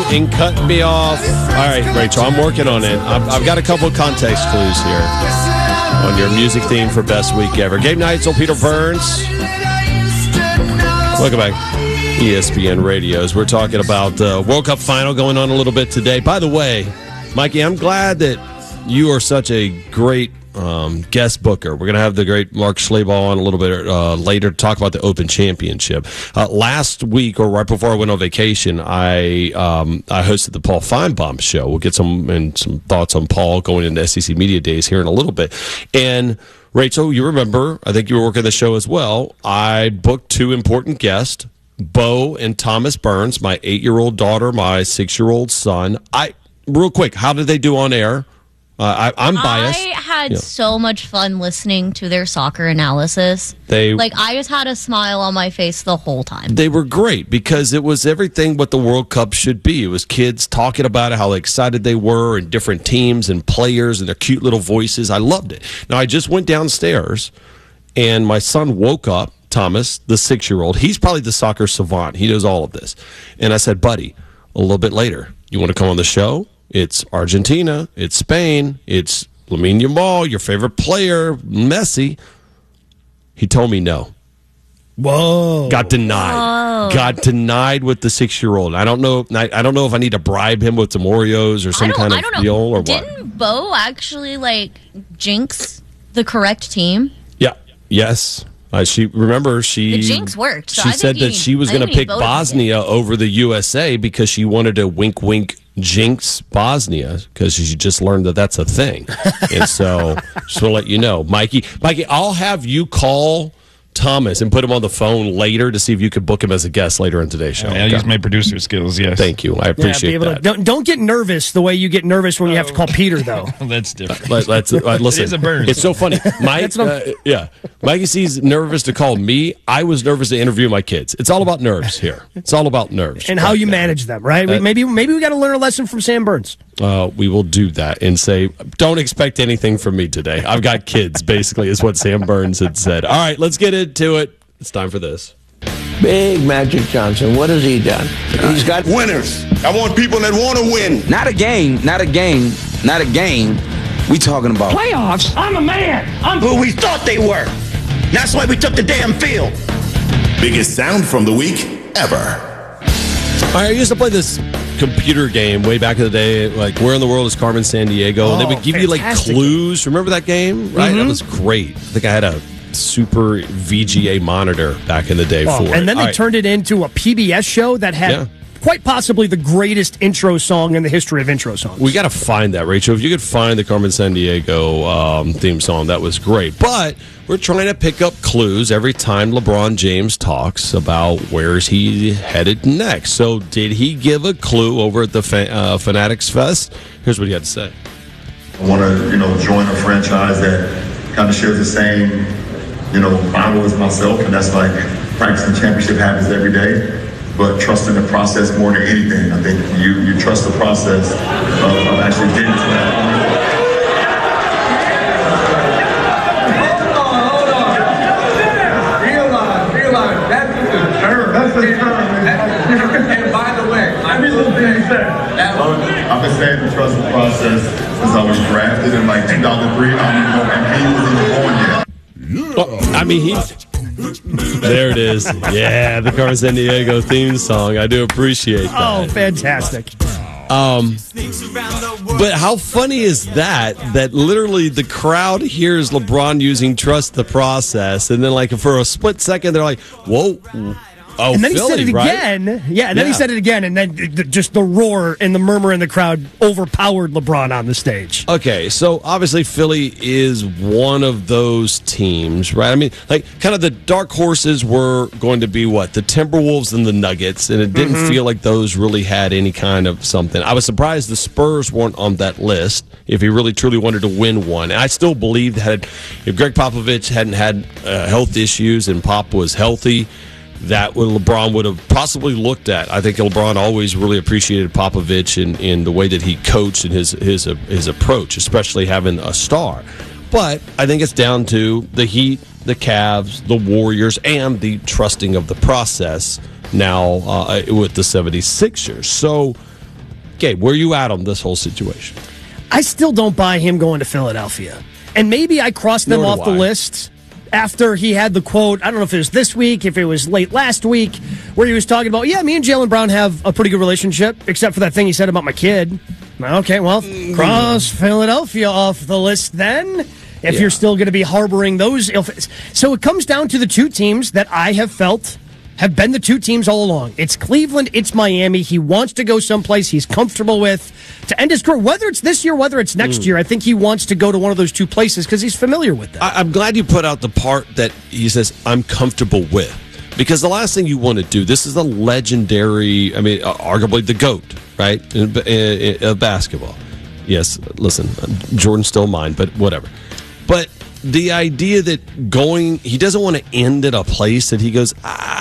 and cut me off. All right, Rachel, I'm working on it. I've got a couple of context clues here on your music theme for Best Week Ever. Gabe Neitzel, Peter Burns. Welcome back. ESPN Radios. We're talking about the World Cup final going on a little bit today. By the way, Mikey, I'm glad that you are such a great guest booker. We're going to have the great Mark Schlabach on a little bit later to talk about the Open Championship. Last week, or right before I went on vacation, I hosted the Paul Feinbaum Show. We'll get some thoughts on Paul going into SEC Media Days here in a little bit. And Rachel, you remember, I think you were working the show as well. I booked two important guests, Bo and Thomas Burns, my 8-year-old daughter, my 6-year-old son. Real quick, how did they do on air? I'm biased. I had so much fun listening to their soccer analysis. I just had a smile on my face the whole time. They were great because it was everything what the World Cup should be. It was kids talking about how excited they were and different teams and players and their cute little voices. I loved it. Now, I just went downstairs and my son woke up, Thomas, the 6-year-old. He's probably the soccer savant. He knows all of this. And I said, buddy, a little bit later, you want to come on the show? It's Argentina, it's Spain, it's Lamine Yamal, your favorite player, Messi. He told me no. Whoa! Got denied. Whoa. Got denied with the 6-year-old. I don't know if I need to bribe him with some Oreos or some kind of deal or what. Didn't Bo actually jinx the correct team? Yeah. Yes. The jinx worked. So she said that she was going to pick Bosnia over the USA because she wanted to wink jinx Bosnia because she just learned that that's a thing. And so just to let you know, Mikey, I'll have you call Thomas and put him on the phone later to see if you could book him as a guest later in today's show. I'll use my producer skills, yes. Thank you. I appreciate that. Don't get nervous the way you get nervous when you have to call Peter, though. That's different. Listen, it's so funny. Mikey C's nervous to call me. I was nervous to interview my kids. It's all about nerves here. It's all about nerves. And how you manage them, right? Maybe we got to learn a lesson from Sam Burns. We will do that and say, don't expect anything from me today. I've got kids, basically, is what Sam Burns had said. All right, let's get into it. It's time for this. Big Magic Johnson, what has he done? He's got winners. I want people that want to win. Not a game. We talking about playoffs. I'm a man. I'm who we thought they were. That's why we took the damn field. Biggest sound from the week ever. All right, I used to play this computer game way back in the day, like Where in the World is Carmen Sandiego? And they would give you clues. Remember that game? Right? Mm-hmm. That was great. I think I had a super VGA monitor back in the day for it. And then they turned it into a PBS show that had quite possibly the greatest intro song in the history of intro songs. We got to find that, Rachel. If you could find the Carmen Sandiego theme song, that was great. But we're trying to pick up clues every time LeBron James talks about where's he headed next. So did he give a clue over at the Fanatics Fest? Here's what he had to say. I want to, join a franchise that kind of shares the same, Bible as myself, and that's like practicing championship habits every day. But trusting the process more than anything. I think you trust the process of actually getting to that point. Realize. That's the term. And by the way, I've been saying to trust the process since I was drafted in 2003. And he wasn't even born yet. There it is. Yeah, the Carmen Sandiego theme song. I do appreciate that. Oh, fantastic. But how funny is that literally the crowd hears LeBron using trust the process, and then for a split second they're like, whoa. Oh, and then Philly, he said it right? again. Yeah, and then he said it again, and then just the roar and the murmur in the crowd overpowered LeBron on the stage. Okay, so obviously Philly is one of those teams, right? I mean, kind of the dark horses were going to be what? The Timberwolves and the Nuggets, and it didn't feel like those really had any kind of something. I was surprised the Spurs weren't on that list if he really truly wanted to win one. And I still believe that if Greg Popovich hadn't had health issues and Pop was healthy, that LeBron would have possibly looked at. I think LeBron always really appreciated Popovich in the way that he coached and his approach, especially having a star. But I think it's down to the Heat, the Cavs, the Warriors, and the trusting of the process now with the 76ers. So Gabe, where are you at on this whole situation? I still don't buy him going to Philadelphia. And maybe I crossed them off the list after he had the quote, I don't know if it was this week, if it was late last week, where he was talking about, yeah, me and Jaylen Brown have a pretty good relationship, except for that thing he said about my kid. Okay, well, cross Philadelphia off the list then, if you're still going to be harboring those. So it comes down to the two teams that I have felt have been the two teams all along. It's Cleveland, it's Miami. He wants to go someplace he's comfortable with to end his career. Whether it's this year, whether it's next year, I think he wants to go to one of those two places because he's familiar with them. I'm glad you put out the part that he says, I'm comfortable with. Because the last thing you want to do, this is a legendary, arguably the GOAT, right, in basketball. Yes, listen, Jordan's still mine, but whatever. But the idea that he doesn't want to end at a place that he goes,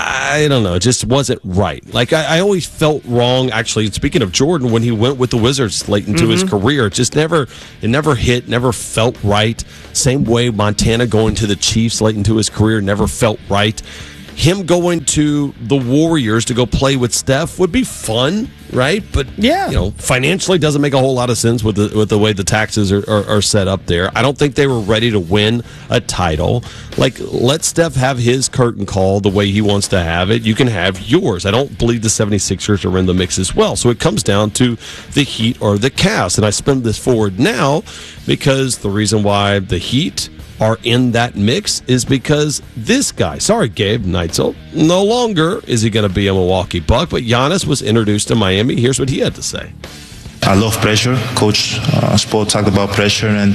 I don't know, it just wasn't right. Like, I always felt wrong, actually, speaking of Jordan, when he went with the Wizards late into his career. It just never hit, never felt right. Same way Montana going to the Chiefs late into his career never felt right. Him going to the Warriors to go play with Steph would be fun, right? But financially doesn't make a whole lot of sense with the way the taxes are set up there. I don't think they were ready to win a title. Like, let Steph have his curtain call the way he wants to have it. You can have yours. I don't believe the 76ers are in the mix as well. So it comes down to the Heat or the Cavs. And I spin this forward now because the reason why the Heat are in that mix is because this guy, sorry, Gabe Neitzel, no longer is he going to be a Milwaukee Buck, but Giannis was introduced to Miami. Here's what he had to say. I love pressure. Coach Spo talked about pressure, and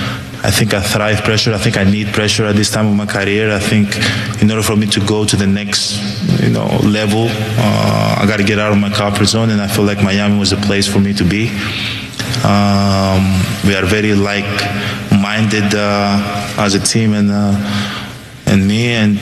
I think I thrive pressure. I think I need pressure at this time of my career. I think in order for me to go to the next level, I got to get out of my comfort zone, and I feel like Miami was a place for me to be. We are very like-minded as a team and me, and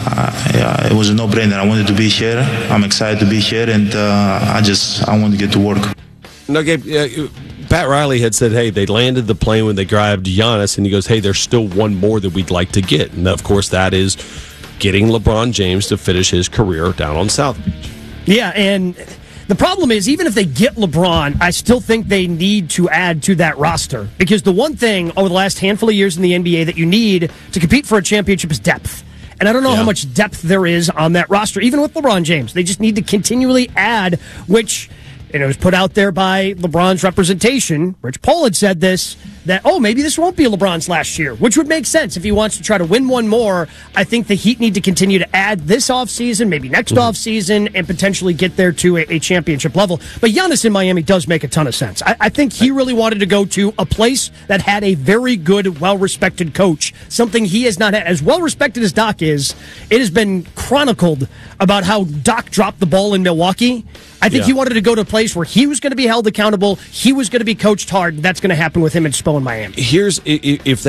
it was a no-brainer. I wanted to be here. I'm excited to be here, and I want to get to work. No, Gabe, Pat Riley had said, hey, they landed the plane when they grabbed Giannis, and he goes, hey, there's still one more that we'd like to get. And, of course, that is getting LeBron James to finish his career down on South Beach. Yeah, and the problem is, even if they get LeBron, I still think they need to add to that roster. Because the one thing over the last handful of years in the NBA that you need to compete for a championship is depth. And I don't know how much depth there is on that roster, even with LeBron James. They just need to continually add, which it was put out there by LeBron's representation. Rich Paul had said this, that, maybe this won't be LeBron's last year, which would make sense if he wants to try to win one more. I think the Heat need to continue to add this offseason, maybe next offseason, and potentially get there to a championship level. But Giannis in Miami does make a ton of sense. I think he really wanted to go to a place that had a very good, well-respected coach, something he has not had. As well-respected as Doc is, it has been chronicled about how Doc dropped the ball in Milwaukee. I think he wanted to go to a place where he was going to be held accountable, he was going to be coached hard, and that's going to happen with him in Spo in Miami. Here's if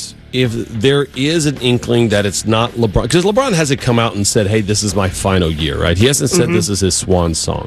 there is an inkling that it's not LeBron, because LeBron hasn't come out and said, hey, this is my final year, right? He hasn't said this is his swan song.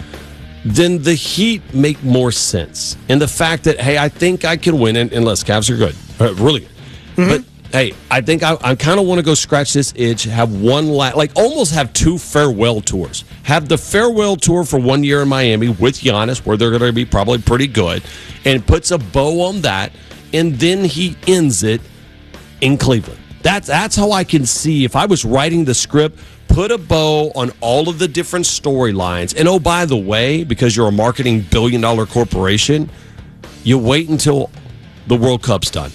Then the Heat make more sense. And the fact that, hey, I think I can win, unless Cavs are good, really good. But hey, I think I kind of want to go scratch this itch, have one almost have two farewell tours. Have the farewell tour for 1 year in Miami with Giannis, where they're going to be probably pretty good, and puts a bow on that, and then he ends it in Cleveland. That's how I can see, if I was writing the script, put a bow on all of the different storylines. And by the way, because you're a marketing billion-dollar corporation, you wait until the World Cup's done.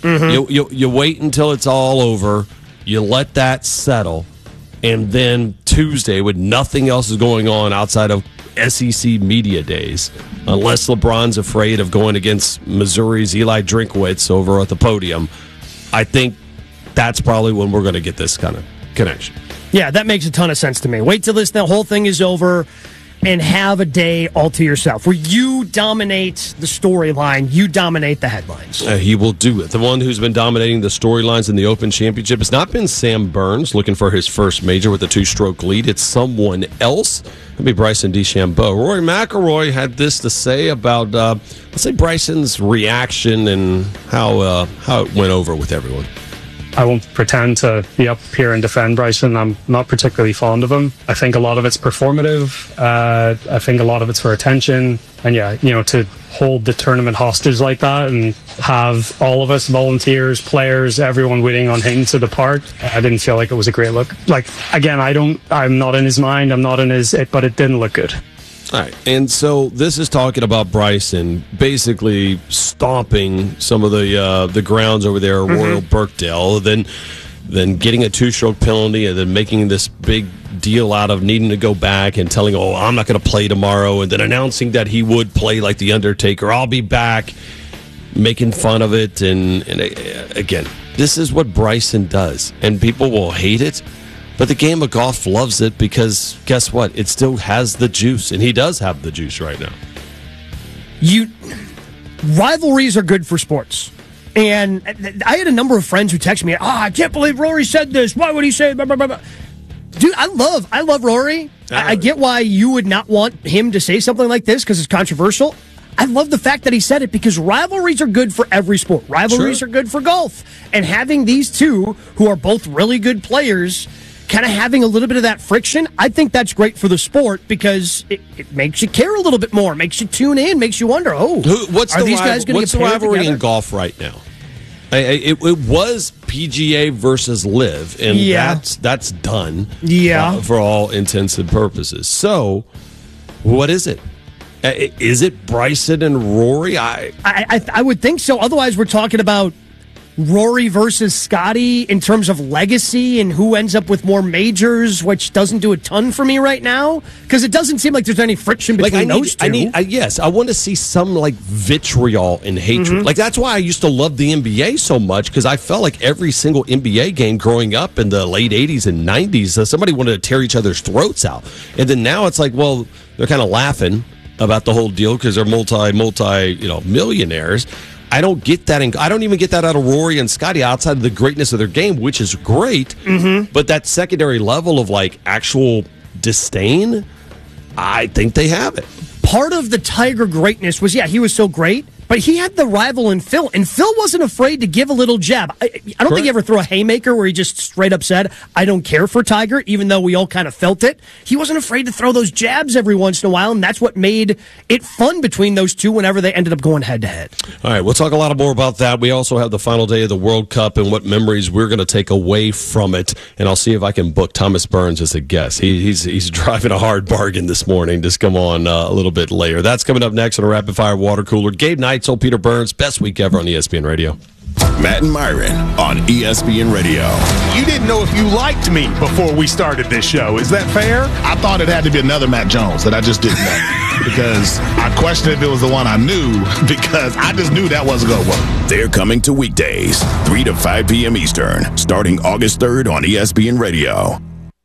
You wait until it's all over. You let that settle. And then Tuesday, when nothing else is going on outside of SEC media days, unless LeBron's afraid of going against Missouri's Eli Drinkwitz over at the podium, I think that's probably when we're going to get this kind of connection. Yeah, that makes a ton of sense to me. Wait till the whole thing is over and have a day all to yourself where you dominate the storyline, you dominate the headlines. He will do it. The one who's been dominating the storylines in the Open Championship has not been Sam Burns looking for his first major with a 2-stroke lead. It's someone else. It'll be Bryson DeChambeau. Rory McIlroy had this to say about, let's say, Bryson's reaction and how it went over with everyone. I won't pretend to be up here and defend Bryson. I'm not particularly fond of him. I think a lot of it's performative. I think a lot of it's for attention. And yeah, to hold the tournament hostage like that and have all of us, volunteers, players, everyone waiting on him to depart, I didn't feel like it was a great look. Like, again, I'm not in his mind, I'm not in but it didn't look good. All right, and so this is talking about Bryson basically stomping some of the grounds over there at Royal Birkdale, then getting a 2-stroke penalty, and then making this big deal out of needing to go back and telling, I'm not going to play tomorrow, and then announcing that he would play like The Undertaker. I'll be back, making fun of it. And again, this is what Bryson does, and people will hate it. But the game of golf loves it because, guess what? It still has the juice, and he does have the juice right now. Rivalries are good for sports. And I had a number of friends who texted me, I can't believe Rory said this. Why would he say blah, blah, blah, blah. Dude, I love Rory. I get why you would not want him to say something like this because it's controversial. I love the fact that he said it because rivalries are good for every sport. Rivalries are good for golf. And having these two, who are both really good players, kind of having a little bit of that friction, I think that's great for the sport because it makes you care a little bit more, makes you tune in, makes you wonder, what's are these guys going to get paired rivalry together? in golf right now? It was PGA versus LIV, and that's done for all intents and purposes. So, what is it? Is it Bryson and Rory? I would think so. Otherwise, we're talking about Rory versus Scotty in terms of legacy and who ends up with more majors, which doesn't do a ton for me right now because it doesn't seem like there's any friction between those two. I want to see some vitriol and hatred. Like that's why I used to love the NBA so much because I felt like every single NBA game growing up in the late 80s and 90s, somebody wanted to tear each other's throats out. And then now it's like, well, they're kind of laughing about the whole deal because they're multi millionaires. I don't get that. I don't even get that out of Rory and Scotty outside of the greatness of their game, which is great. But that secondary level of actual disdain, I think they have it. Part of the Tiger greatness was, he was so great, but he had the rival in Phil, and Phil wasn't afraid to give a little jab. I don't think he ever threw a haymaker where he just straight up said, I don't care for Tiger, even though we all kind of felt it. He wasn't afraid to throw those jabs every once in a while, and that's what made it fun between those two whenever they ended up going head-to-head. All right, we'll talk a lot more about that. We also have the final day of the World Cup and what memories we're going to take away from it, and I'll see if I can book Thomas Burns as a guest. He's driving a hard bargain this morning. Just come on a little bit later. That's coming up next on a Rapid Fire Water Cooler. Gabe Knight, Peter Burns, best week ever on ESPN Radio. Matt and Myron on ESPN Radio. You didn't know if you liked me before we started this show. Is that fair? I thought it had to be another Matt Jones that I just didn't know because I questioned if it was the one I knew because I just knew that wasn't going to work. They're coming to weekdays, 3 to 5 p.m. Eastern, starting August 3rd on ESPN Radio.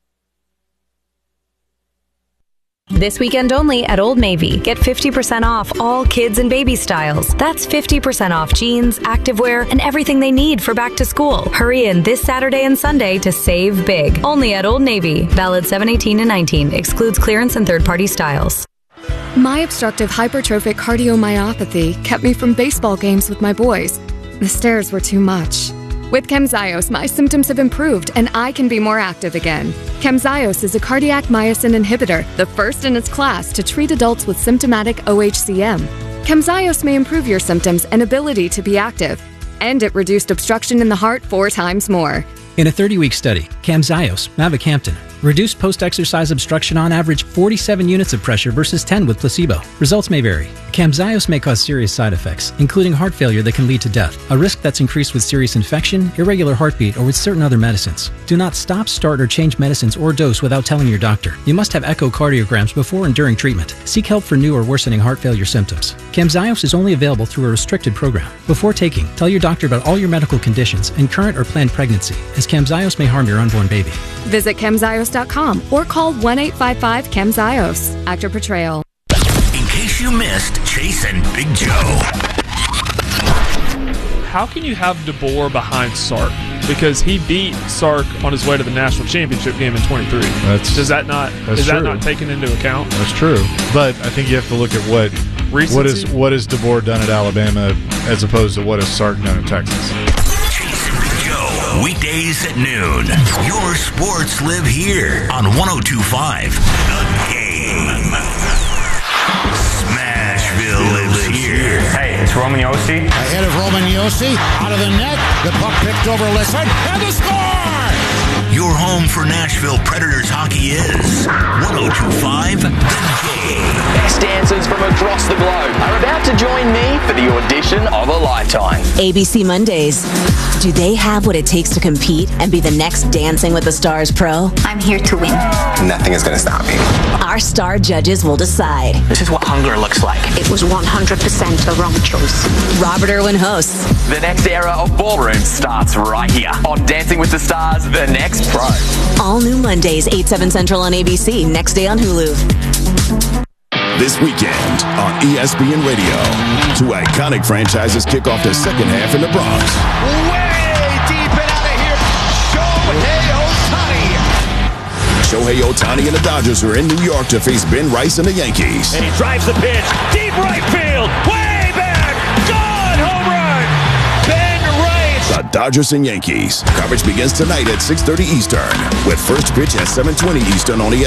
This weekend only at Old Navy. Get 50% off all kids and baby styles. That's 50% off jeans, activewear, and everything they need for back to school. Hurry in this Saturday and Sunday to save big. Only at Old Navy. Valid 7/18/19. Excludes clearance and third-party styles. My obstructive hypertrophic cardiomyopathy kept me from baseball games with my boys. The stairs were too much. With Camzyos, my symptoms have improved and I can be more active again. Camzyos is a cardiac myosin inhibitor, the first in its class to treat adults with symptomatic OHCM. Camzyos may improve your symptoms and ability to be active. And it reduced obstruction in the heart 4 times more. In a 30-week study, Camzyos, mavacamten, reduced post-exercise obstruction on average 47 units of pressure versus 10 with placebo. Results may vary. Camzyos may cause serious side effects, including heart failure that can lead to death, a risk that's increased with serious infection, irregular heartbeat, or with certain other medicines. Do not stop, start, or change medicines or dose without telling your doctor. You must have echocardiograms before and during treatment. Seek help for new or worsening heart failure symptoms. Camzyos is only available through a restricted program. Before taking, tell your doctor about all your medical conditions and current or planned pregnancy, as Camzyos may harm your unborn baby. Visit Camzyos.com or call 1-855-CAMZYOS. Actor Portrayal. In case you missed Chase and Big Joe. How can you have DeBoer behind Sark? Because he beat Sark on his way to the national championship game in 23. Is that not taken into account? That's true. But I think you have to look at what has DeBoer done at Alabama as opposed to what has Sark done at Texas. Weekdays at noon. Your sports live here on 102.5 The Game. Smash Roman Josi. Ahead of Roman Josi, out of the net, the puck picked over Lisson, and the score! Your home for Nashville Predators hockey is 102.5 The Game. Best dancers from across the globe are about to join me for the audition of a lifetime. ABC Mondays. Do they have what it takes to compete and be the next Dancing with the Stars pro? I'm here to win. Nothing is going to stop me. Our star judges will decide. This is what hunger looks like. It was 100% a wrong choice. Robert Irwin hosts. The next era of ballroom starts right here on Dancing with the Stars, The Next Pro. All new Mondays, 8/7 Central on ABC, next day on Hulu. This weekend on ESPN Radio, two iconic franchises kick off the second half in the Bronx. Way deep and out of here, Shohei Ohtani. Shohei Ohtani and the Dodgers are in New York to face Ben Rice and the Yankees. And he drives the pitch, deep right field, way back, gone, home run, Ben Rice. The Dodgers and Yankees. Coverage begins tonight at 6:30 Eastern, with first pitch at 7:20 Eastern on ESPN.